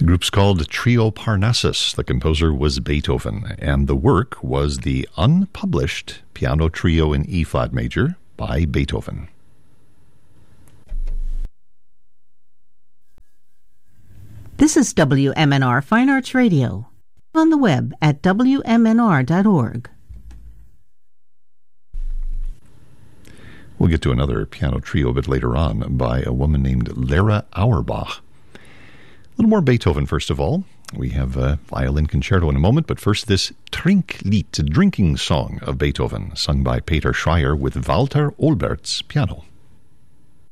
The group's called Trio Parnassus. The composer was Beethoven, and the work was the unpublished Piano Trio in E-flat major by Beethoven. This is WMNR Fine Arts Radio, on the web at WMNR.org. We'll get to another piano trio a bit later on by a woman named Lara Auerbach. A little more Beethoven, first of all. We have a violin concerto in a moment, but first this Trinklied, drinking song of Beethoven, sung by Peter Schreier with Walter Olbert's piano.